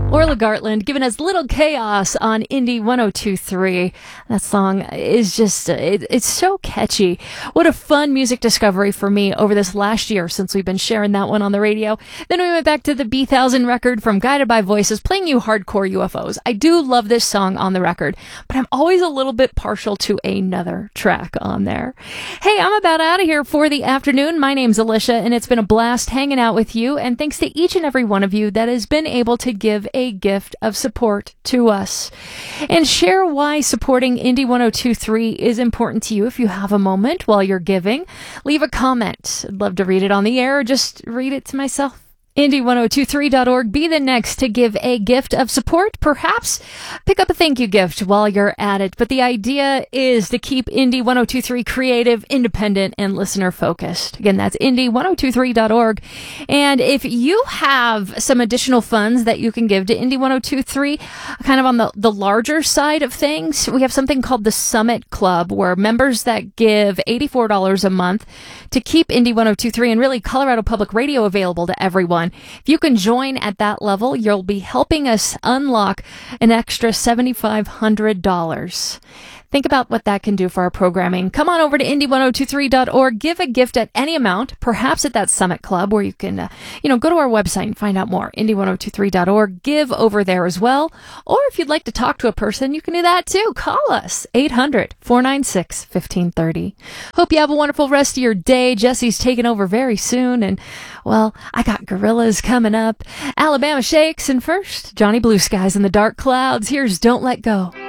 Orla Gartland giving us Little Chaos on Indie 102.3. That song is just, it's so catchy. What a fun music discovery for me over this last year since we've been sharing that one on the radio. Then we went back to the B1000 record from Guided by Voices, playing you Hardcore UFOs. I do love this song on the record, but I'm always a little bit partial to another track on there. Hey, I'm about out of here for the afternoon. My name's Alicia, and it's been a blast hanging out with you, and thanks to each and every one of you that has been able to give a gift of support to us. And share why supporting Indie 102.3 is important to you if you have a moment while you're giving. Leave a comment. I'd love to read it on the air or just read it to myself. Indie1023.org. Be the next to give a gift of support. Perhaps pick up a thank you gift while you're at it. But the idea is to keep Indie 1023 creative, independent, and listener focused. Again, that's Indie1023.org. And if you have some additional funds that you can give to Indie 1023, kind of on the larger side of things, we have something called the Summit Club, where members that give $84 a month to keep Indie 1023 and really Colorado Public Radio available to everyone. If you can join at that level, you'll be helping us unlock an extra $7,500. Think about what that can do for our programming. Come on over to Indie1023.org. Give a gift at any amount, perhaps at that Summit Club, where you can, go to our website and find out more. Indie1023.org. Give over there as well. Or if you'd like to talk to a person, you can do that too. Call us, 800-496-1530. Hope you have a wonderful rest of your day. Jesse's taking over very soon. And, well, I got Gorillas coming up. Alabama Shakes. And first, Johnny Blue Skies in the Dark Clouds. Here's Don't Let Go.